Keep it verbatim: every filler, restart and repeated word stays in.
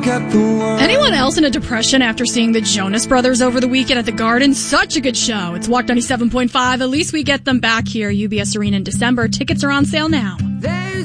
look at the world. Anyone else in a depression after seeing the Jonas Brothers over the weekend at the Garden? Such a good show. It's Walk ninety-seven point five. At least we get them back here. U B S Arena in December. Tickets are on sale now.